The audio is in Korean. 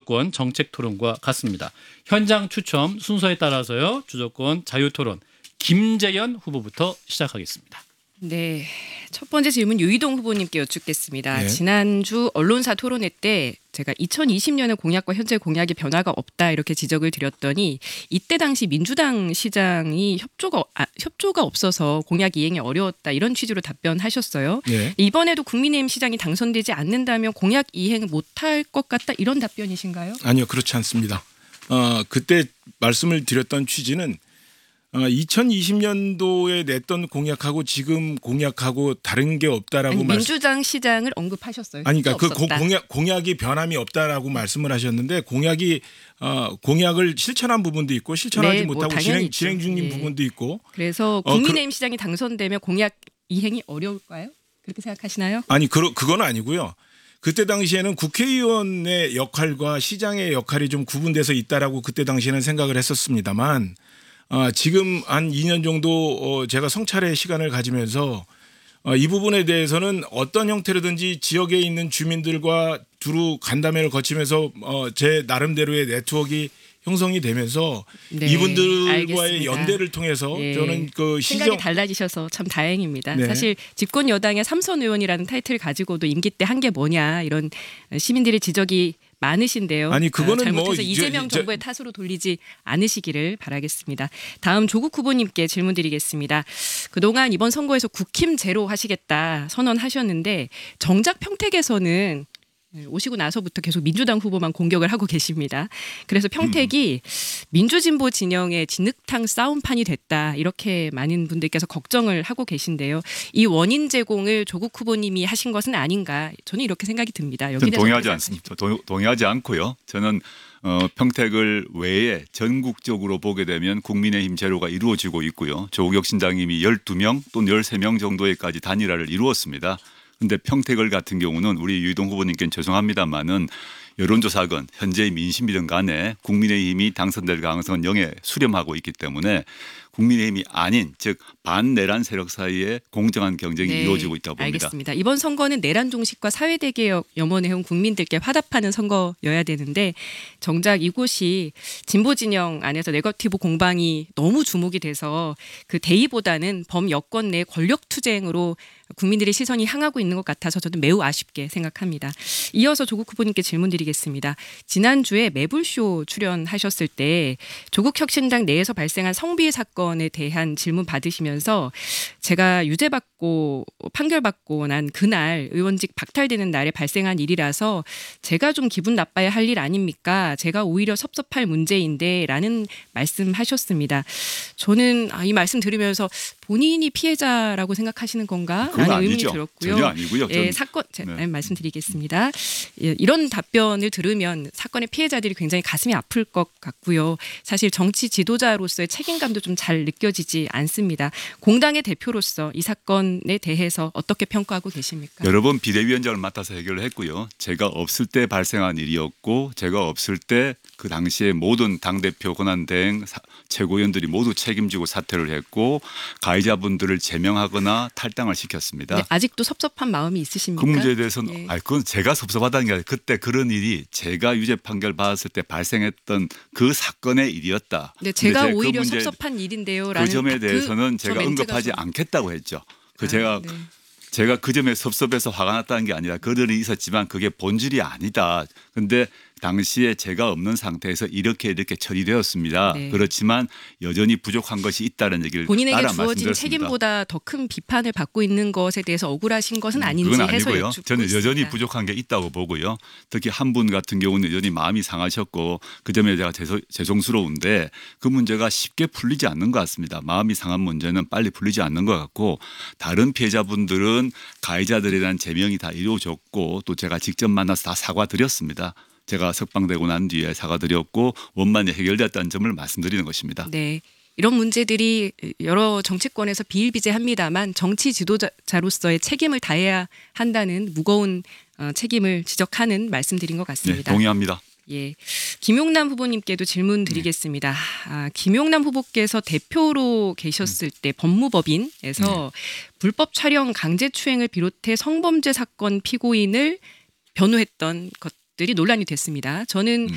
주도권 정책토론과 같습니다. 현장 추첨 순서에 따라서요. 주도권 자유토론 김재현 후보부터 시작하겠습니다. 네, 첫 번째 질문 유이동 후보님께 여쭙겠습니다. 네. 지난주 언론사 토론회 때 제가 2020년의 공약과 현재 공약의 변화가 없다 이렇게 지적을 드렸더니 이때 당시 민주당 시장이 협조가 없어서 공약 이행이 어려웠다 이런 취지로 답변하셨어요. 네. 이번에도 국민의힘 시장이 당선되지 않는다면 공약 이행 못할 것 같다 이런 답변이신가요? 아니요, 그렇지 않습니다. 그때 말씀을 드렸던 취지는 2020년도에 냈던 공약하고 지금 공약하고 다른 게 없다라고 민주당 시장을 언급하셨어요. 아니 그러니까 그 공약이 변함이 없다라고 말씀을 하셨는데 공약을 실천한 부분도 있고 실천하지 네, 못하고 진행 중인 부분도 있고. 그래서 국민의힘 시장이 당선되면 공약 이행이 어려울까요? 그렇게 생각하시나요? 아니 그건 아니고요. 그때 당시에는 국회의원의 역할과 시장의 역할이 좀 구분돼서 있다라고 그때 당시에는 생각을 했었습니다만 지금 한 2년 정도 제가 성찰의 시간을 가지면서 이 부분에 대해서는 어떤 형태로든지 지역에 있는 주민들과 두루 간담회를 거치면서 제 나름대로의 네트워크가 형성이 되면서 네, 이분들과의 알겠습니다. 연대를 통해서 저는 그 생각이 달라지셔서 참 다행입니다. 네. 사실 집권 여당의 삼선 의원이라는 타이틀을 가지고도 임기 때 한 게 뭐냐 이런 시민들의 지적이 많으신데요. 아니 그거는 잘못해서 이재명 정부의 탓으로 돌리지 않으시기를 바라겠습니다. 다음 조국 후보님께 질문 드리겠습니다. 그동안 이번 선거에서 국힘 제로 하시겠다 선언하셨는데 정작 평택에서는 오시고 나서부터 계속 민주당 후보만 공격을 하고 계십니다. 그래서 평택이 민주진보 진영의 진흙탕 싸움판이 됐다 이렇게 많은 분들께서 걱정을 하고 계신데요. 이 원인 제공을 조국 후보님이 하신 것은 아닌가 저는 이렇게 생각이 듭니다. 저는 동의하지 않습니다. 동의하지 않고요. 저는 평택을 외에 전국적으로 보게 되면 국민의힘 제로가 이루어지고 있고요. 조국 혁신당님이 12명 또는 13명 정도에까지 단일화를 이루었습니다. 그런데 평택을 같은 경우는 우리 유이동 후보님께는 죄송합니다만은 여론조사건 현재의 민심이든 간에 국민의힘이 당선될 가능성은 영에 수렴하고 있기 때문에 국민의힘이 아닌 즉 반내란 세력 사이에 공정한 경쟁이 이루어지고 있다고 봅니다. 알겠습니다. 이번 선거는 내란 종식과 사회대개혁 염원해온 국민들께 화답하는 선거여야 되는데 정작 이곳이 진보 진영 안에서 네거티브 공방이 너무 주목이 돼서 그 대의보다는 범여권 내 권력투쟁으로 국민들의 시선이 향하고 있는 것 같아서 저도 매우 아쉽게 생각합니다. 이어서 조국 후보님께 질문 드리겠습니다. 지난주에 매불쇼 출연하셨을 때 조국 혁신당 내에서 발생한 성비위 사건에 대한 질문 받으시면서 제가 유죄받고 판결받고 난 그날 의원직 박탈되는 날에 발생한 일이라서 제가 좀 기분 나빠야 할 일 아닙니까? 제가 오히려 섭섭할 문제인데 라는 말씀하셨습니다. 저는 이 말씀 들으면서 본인이 피해자라고 생각하시는 건가? 라는 의문이 들었고요. 전혀 아니고요. 사건 말씀드리겠습니다. 이런 답변을 들으면 사건의 피해자들이 굉장히 가슴이 아플 것 같고요. 사실 정치 지도자로서의 책임감도 좀 잘 느껴지지 않습니다. 공당의 대표로서 이 사건에 대해서 어떻게 평가하고 계십니까? 여러 번 비대위원장을 맡아서 해결을 했고요. 제가 없을 때 발생한 일이었고 제가 없을 때 그 당시에 모든 당대표 권한대행 최고위원들이 모두 책임지고 사퇴를 했고 가해자분들을 제명하거나 탈당을 시켰습니다. 네, 아직도 섭섭한 마음이 있으십니까? 그 문제에 대해서는 그건 제가 섭섭하다는 게 아니라 그때 그런 일이 제가 유죄 판결 받았을 때 발생했던 그 사건의 일이었다. 네, 제가 오히려 섭섭한 일인데요라는 그 점에 대해서는 제가 언급하지 않겠다고 했죠. 제가 그 점에 섭섭해서 화가 났다는 게 아니라 그들이 있었지만 그게 본질이 아니다. 그런데 당시에 제가 없는 상태에서 이렇게 처리되었습니다. 네. 그렇지만 여전히 부족한 것이 있다는 얘기를 본인에게 따라 주어진 말씀드렸습니다. 책임보다 더 큰 비판을 받고 있는 것에 대해서 억울하신 것은 아닌지 그건 해서 아니고요. 여쭙고 저는 여전히 있습니다. 부족한 게 있다고 보고요. 특히 한 분 같은 경우는 여전히 마음이 상하셨고 그 점에 제가 죄송스러운데 그 문제가 쉽게 풀리지 않는 것 같습니다. 마음이 상한 문제는 빨리 풀리지 않는 것 같고 다른 피해자분들은 가해자들에 대한 제명이 다 이루어졌고 또 제가 직접 만나서 다 사과드렸습니다. 제가 석방되고 난 뒤에 사과드렸고 원만히 해결됐다는 점을 말씀드리는 것입니다. 네. 이런 문제들이 여러 정치권에서 비일비재합니다만 정치 지도자로서의 책임을 다해야 한다는 무거운 책임을 지적하는 말씀드린 것 같습니다. 네, 동의합니다. 예, 김용남 후보님께도 질문 드리겠습니다. 김용남 후보께서 대표로 계셨을 때 법무법인에서 불법 촬영 강제추행을 비롯해 성범죄 사건 피고인을 변호했던 것들이 논란이 됐습니다. 저는